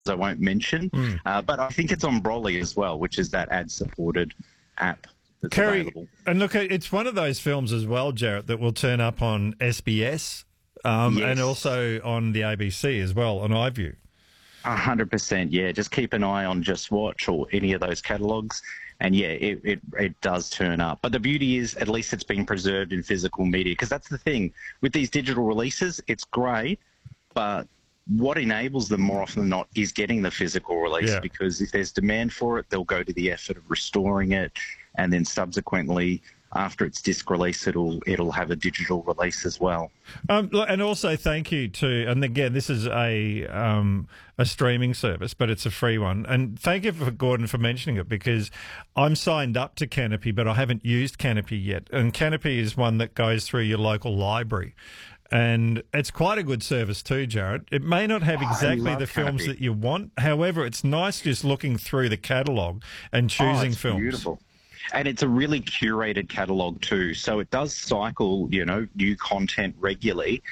I won't mention. But I think it's on Broly as well, which is that ad-supported app that's available. And look, it's one of those films as well, Jarrett, that will turn up on SBS and also on the ABC as well, on iView. 100%, yeah. Just keep an eye on Just Watch or any of those catalogues. And, yeah, it does turn up. But the beauty is at least it's been preserved in physical media, because that's the thing. With these digital releases, it's great, but what enables them more often than not is getting the physical release, because if there's demand for it, they'll go to the effort of restoring it, and then subsequently, after its disc release, it'll have a digital release as well. And also thank you to, and again, this is a streaming service, but it's a free one. And thank you for Gordon for mentioning it, because I'm signed up to Canopy, but I haven't used Canopy yet. And Canopy is one that goes through your local library. And it's quite a good service too, Jarrett. It may not have exactly the films that you want. However, it's nice just looking through the catalogue and choosing films. Beautiful. And it's a really curated catalogue too. So it does cycle, new content regularly.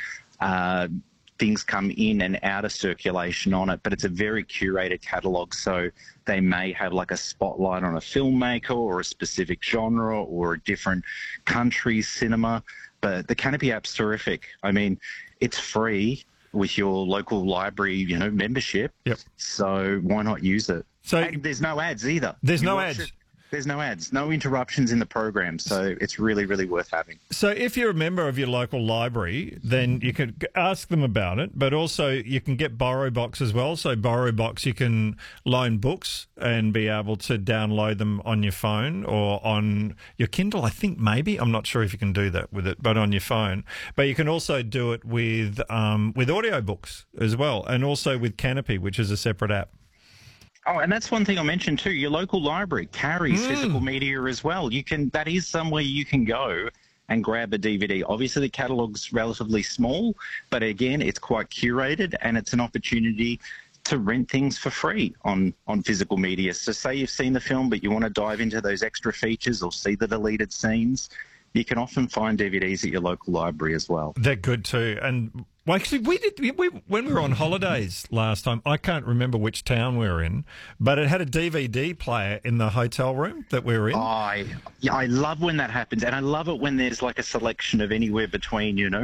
Things come in and out of circulation on it, but it's a very curated catalogue. So they may have like a spotlight on a filmmaker or a specific genre or a different country's cinema. But the Canopy app's terrific. I mean, it's free with your local library, membership. Yep. So why not use it? So and there's no ads either. There's no ads. There's no ads, no interruptions in the program, so it's really, really worth having. So if you're a member of your local library, then you can ask them about it, but also you can get BorrowBox as well. So BorrowBox, you can loan books and be able to download them on your phone or on your Kindle, I think maybe. I'm not sure if you can do that with it, but on your phone. But you can also do it with audiobooks as well, and also with Canopy, which is a separate app. Oh, and that's one thing I mentioned too. Your local library carries physical media as well. That is somewhere you can go and grab a DVD. Obviously, the catalogue's relatively small, but again, it's quite curated, and it's an opportunity to rent things for free on physical media. So say you've seen the film, but you want to dive into those extra features or see the deleted scenes, you can often find DVDs at your local library as well. They're good too. And well, actually, when we were on holidays last time, I can't remember which town we were in, but it had a DVD player in the hotel room that we were in. I love when that happens, and I love it when there's like a selection of anywhere between,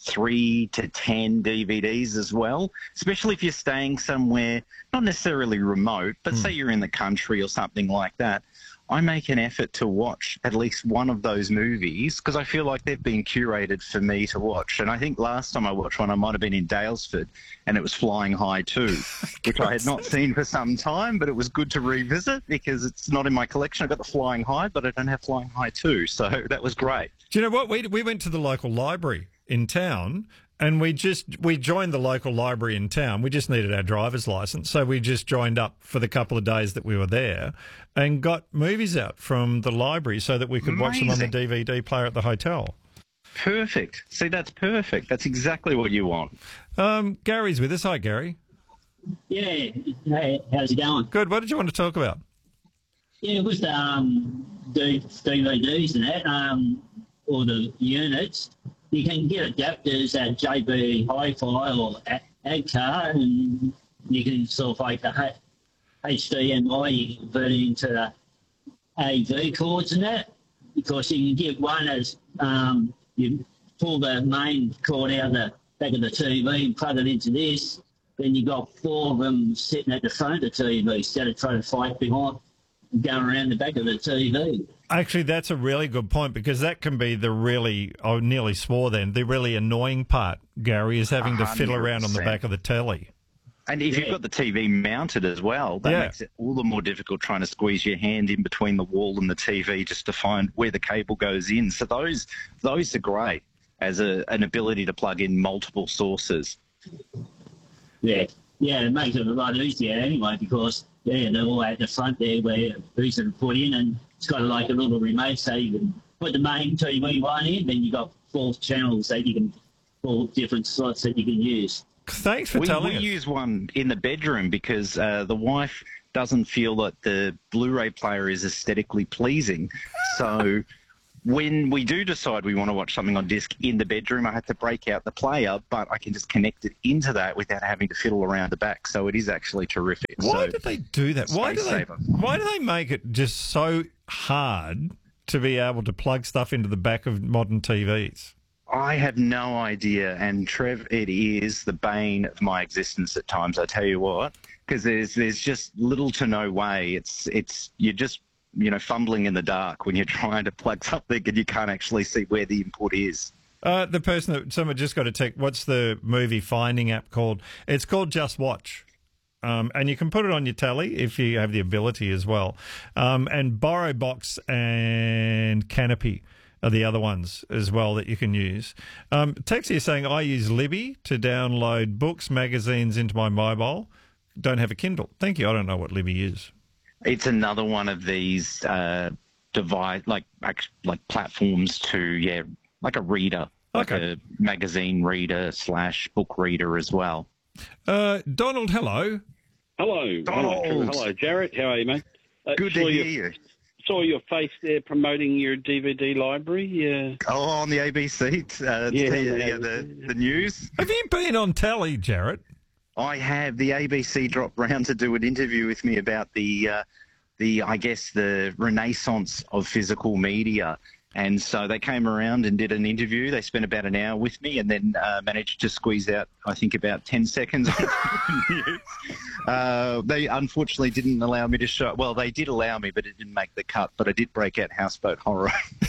3 to 10 DVDs as well, especially if you're staying somewhere, not necessarily remote, but say you're in the country or something like that. I make an effort to watch at least one of those movies because I feel like they've been curated for me to watch. And I think last time I watched one, I might have been in Daylesford, and it was Flying High 2, which I had not seen for some time, but it was good to revisit because it's not in my collection. I've got the Flying High, but I don't have Flying High 2, so that was great. Do you know what? We went to the local library in town, and we joined the local library in town. We just needed our driver's license, so we just joined up for the couple of days that we were there and got movies out from the library so that we could watch them on the DVD player at the hotel. Perfect. See, that's perfect. That's exactly what you want. Gary's with us. Hi, Gary. Yeah. Hey, how's it going? Good. What did you want to talk about? Yeah, it was the DVDs and that, or the units. You can get adapters at JB Hi-Fi or ADCAR, and you can sort of like the HDMI, you can convert it into the AV cords and that, because you can get one as you pull the main cord out the back of the TV and plug it into this, then you got 4 of them sitting at the front of the TV instead of trying to fight behind and going around the back of the TV. Actually, that's a really good point, because that can be the really, I nearly swore then, the really annoying part, Gary, is having to fiddle around on the back of the telly. And if you've got the TV mounted as well, that makes it all the more difficult trying to squeeze your hand in between the wall and the TV just to find where the cable goes in. So those are great as an ability to plug in multiple sources. Yeah, it makes it a lot easier anyway, because they're all at the front there where these are put in, and it's got like a little remote so you can put the main TV one in, then you got 4 channels that you can, 4 different slots that you can use. Thanks for telling us. We use one in the bedroom because the wife doesn't feel that the Blu-ray player is aesthetically pleasing. So when we do decide we want to watch something on disc in the bedroom, I have to break out the player, but I can just connect it into that without having to fiddle around the back. So it is actually terrific. Why do they do that? Why do they make it just so hard to be able to plug stuff into the back of modern TVs? I have no idea, and Trev, it is the bane of my existence at times. I tell you what, because there's just little to no way. It's you're just fumbling in the dark when you're trying to plug something and you can't actually see where the input is. The person that someone just got a text. What's the movie finding app called? It's called Just Watch. And you can put it on your telly if you have the ability as well. And BorrowBox and Canopy are the other ones as well that you can use. Texie is saying, I use Libby to download books, magazines into my mobile. Don't have a Kindle. Thank you. I don't know what Libby is. It's another one of these like platforms to, like a reader, like a magazine reader / book reader as well. Donald, hello. Hello, Donald. Hello, Jarrett. How are you, mate? Good to hear you. Saw your face there promoting your DVD library. Yeah. Oh, on the ABC, the news. Have you been on telly, Jarrett? I have. The ABC dropped round to do an interview with me about the renaissance of physical media. And so they came around and did an interview. They spent about an hour with me and then managed to squeeze out, I think, about 10 seconds of the news. They unfortunately didn't allow me to show. Well, they did allow me, but it didn't make the cut. But I did break out Houseboat Horror.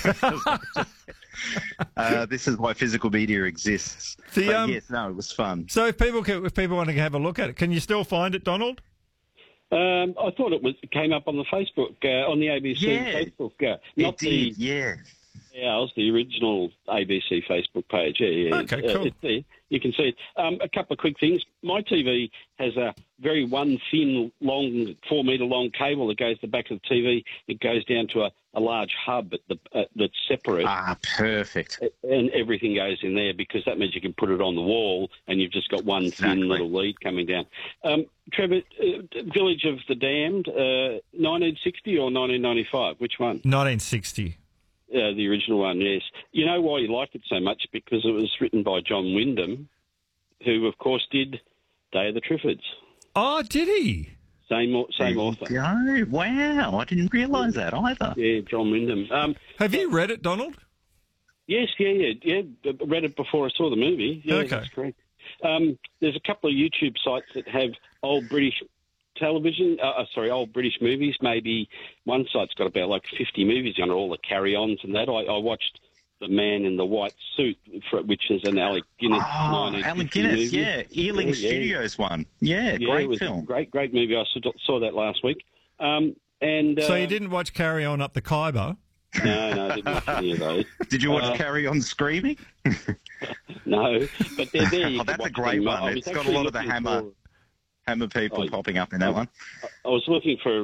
This is why physical media exists. Yes, no, it was fun. So if people want to have a look at it, can you still find it, Donald? I thought it came up on the Facebook, on the ABC Facebook. It did. Yeah, it was the original ABC Facebook page. Yeah. Okay, cool. It's there. You can see it. A couple of quick things. My TV has a very thin, long, 4 metre long cable that goes to the back of the TV. It goes down to a large hub that's separate. Ah, perfect. And everything goes in there because that means you can put it on the wall and you've just got one thin little lead coming down. Trevor, Village of the Damned, 1960 or 1995? Which one? 1960. The original one, yes. You know why you liked it so much? Because it was written by John Wyndham, who, of course, did Day of the Triffids. Oh, did he? Same author. Go. Wow, I didn't realise that either. Yeah, John Wyndham. Have you read it, Donald? Yes, yeah. Read it before I saw the movie. Yeah, okay. That's correct. There's a couple of YouTube sites that have old British old British movies. Maybe one site's got about like 50 movies on it, all the carry-ons and that. I watched The Man in the White Suit, which is an Alec Guinness. Alec Guinness, movie. Yeah. Ealing Studios one. Yeah, great film. Great movie. I saw that last week. So you didn't watch Carry On Up the Khyber? No, I didn't watch any of those. Did you watch Carry On Screaming? No, but they're there. That's a great one. It's got a lot of the Hammer people popping up in that one. I was looking for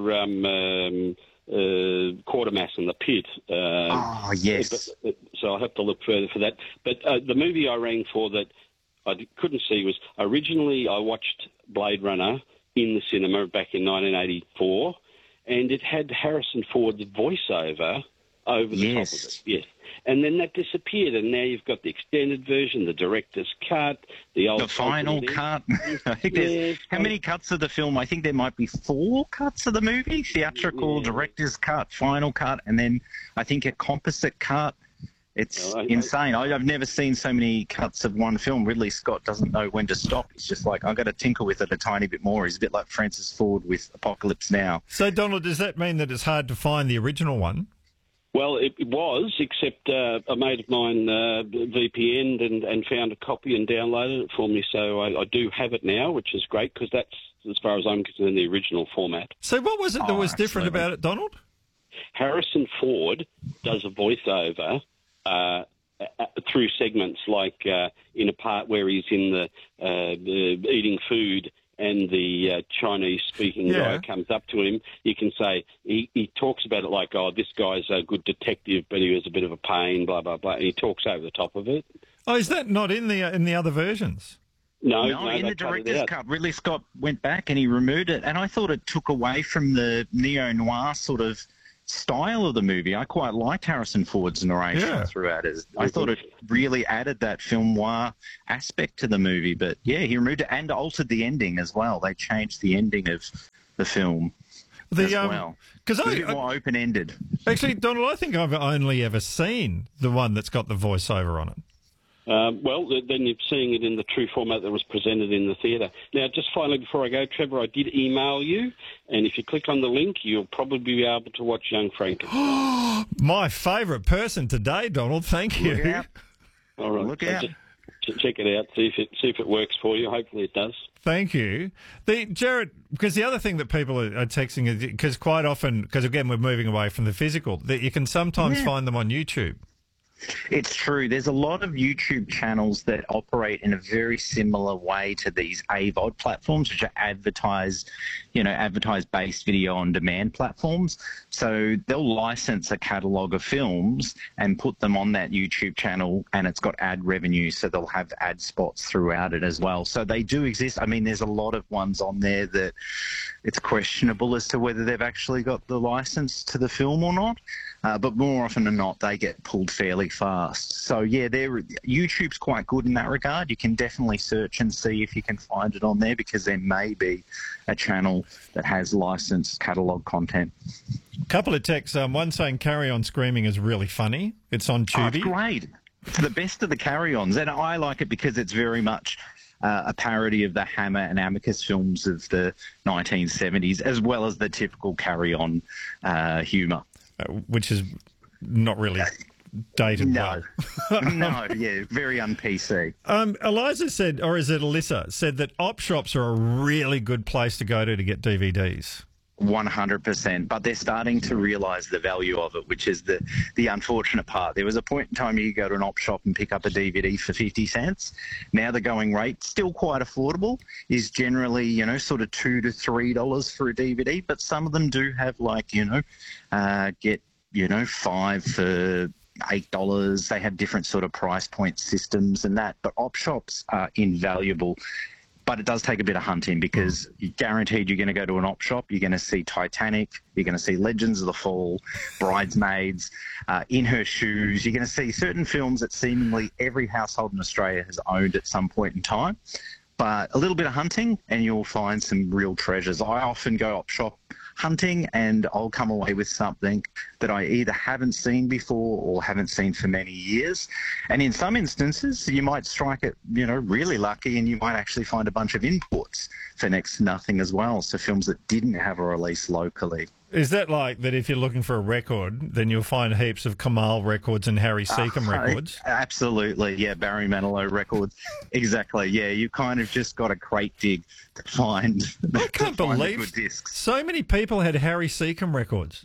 Quatermass and the Pit. Yes. So I'll have to look further for that. But the movie I rang for that I couldn't see was originally I watched Blade Runner in the cinema back in 1984, and it had Harrison Ford's voiceover over the top of it. Yes. And then that disappeared, and now you've got the extended version, the director's cut, the final cut. I think how many cuts of the film? I think there might be 4 cuts of the movie: theatrical, director's cut, final cut, and then I think a composite cut. It's insane. I've never seen so many cuts of one film. Ridley Scott doesn't know when to stop. He's just like, I've got to tinker with it a tiny bit more. He's a bit like Francis Ford with Apocalypse Now. So, Donald, does that mean that it's hard to find the original one? Well, it was, except a mate of mine VPN'd and found a copy and downloaded it for me. So I do have it now, which is great because that's, as far as I'm concerned, the original format. So what was it that was different about it, Donald? Harrison Ford does a voiceover through segments like in a part where he's in the eating food and the Chinese-speaking guy comes up to him. You can say, he talks about it like, this guy's a good detective, but he was a bit of a pain, blah, blah, blah. And he talks over the top of it. Oh, is that not in the other versions? No, in the director's cut, Ridley Scott went back and he removed it. And I thought it took away from the neo-noir sort of style of the movie. I quite liked Harrison Ford's narration throughout it. I thought it really added that film noir aspect to the movie. But yeah, he removed it and altered the ending as well. They changed the ending of the film as well. Because a bit more open-ended. Actually, Donald, I think I've only ever seen the one that's got the voiceover on it. Well, then you're seeing it in the true format that was presented in the theatre. Now, just finally, before I go, Trevor, I did email you, and if you click on the link, you'll probably be able to watch Young Frankenstein. My favourite person today, Donald. Thank you. Look out. All right. Look out. Just check it out, see if it works for you. Hopefully it does. Thank you. Jared, because the other thing that people are texting is, because quite often, because again, we're moving away from the physical, that you can sometimes find them on YouTube. It's true. There's a lot of YouTube channels that operate in a very similar way to these AVOD platforms, which are advertise-based video on demand platforms. So they'll license a catalogue of films and put them on that YouTube channel, and it's got ad revenue, so they'll have ad spots throughout it as well. So they do exist. I mean, there's a lot of ones on there that it's questionable as to whether they've actually got the license to the film or not. But more often than not, they get pulled fairly fast. So, yeah, YouTube's quite good in that regard. You can definitely search and see if you can find it on there, because there may be a channel that has licensed catalogue content. A couple of texts. One saying Carry On Screaming is really funny. It's on Tubi. Oh, it's great. It's the best of the Carry-Ons. And I like it because it's very much a parody of the Hammer and Amicus films of the 1970s, as well as the typical Carry-On humour. Which is not really dated well. No, yeah, very un-PC. Eliza said, or is it Alyssa, said that op shops are a really good place to go to get DVDs. 100%, but they're starting to realise the value of it, which is the unfortunate part. There was a point in time you could go to an op shop and pick up a DVD for 50 cents. Now the going rate, still quite affordable, is generally, sort of $2 to $3 for a DVD, but some of them do have get, 5 for $8. They have different sort of price point systems and that, but op shops are invaluable. But it does take a bit of hunting, because you're guaranteed you're going to go to an op shop, you're going to see Titanic, you're going to see Legends of the Fall, Bridesmaids, In Her Shoes. You're going to see certain films that seemingly every household in Australia has owned at some point in time. But a little bit of hunting and you'll find some real treasures. I often go op shop hunting and I'll come away with something that I either haven't seen before or haven't seen for many years. And in some instances, you might strike it, really lucky, and you might actually find a bunch of imports for next to nothing as well. So films that didn't have a release locally. Is that like that if you're looking for a record, then you'll find heaps of Kamal records and Harry Seacombe records? Absolutely, yeah, Barry Manilow records. Exactly, yeah, you kind of just got a crate dig to find. I can't believe good discs. So many people had Harry Seacombe records.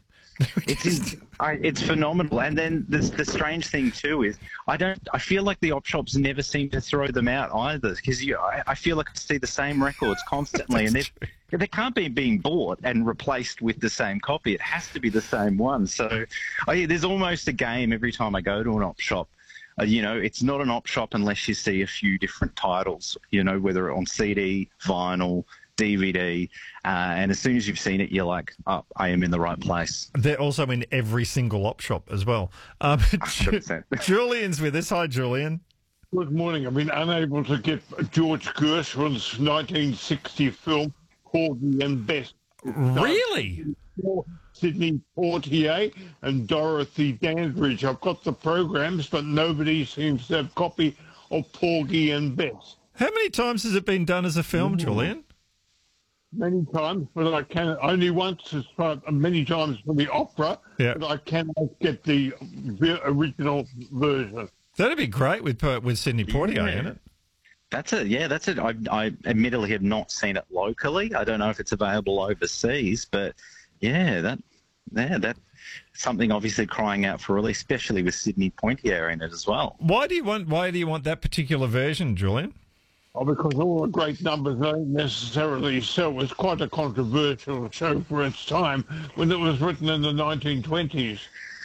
It's phenomenal. And then the strange thing too is I feel like the op shops never seem to throw them out either, because I feel like I see the same records constantly, and they can't be being bought and replaced with the same copy. It has to be the same one. So there's almost a game every time I go to an op shop. It's not an op shop unless you see a few different titles, whether on CD, vinyl, DVD, and as soon as you've seen it, you're like, oh, I am in the right place. They're also in every single op shop as well. 100%. Julian's with us. Hi, Julian. Good morning. I've been unable to get George Gershwin's 1960 film, Porgy and Bess. Really? Sidney Poitier and Dorothy Dandridge. I've got the programs, but nobody seems to have a copy of Porgy and Bess. How many times has it been done as a film, Julian? Many times, but I can only once. Many times for the opera, but I cannot get the original version. That'd be great with Sidney Poitier in it. That's it. I admittedly have not seen it locally. I don't know if it's available overseas, but that's something obviously crying out for release, especially with Sidney Poitier in it as well. Why do you want that particular version, Julian? Oh, because all the great numbers don't necessarily sell. It's quite a controversial show for its time when it was written in the 1920s.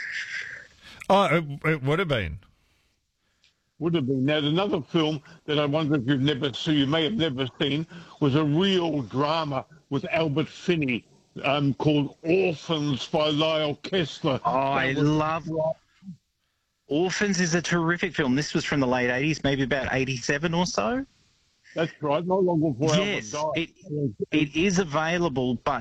Oh, it would have been. Would have been. Now, another film that I wonder if you may have never seen, was a real drama with Albert Finney called Orphans by Lyle Kessler. Oh, I love Orphans is a terrific film. This was from the late 80s, maybe about 87 or so. That's right, not long before Yes, it is available, but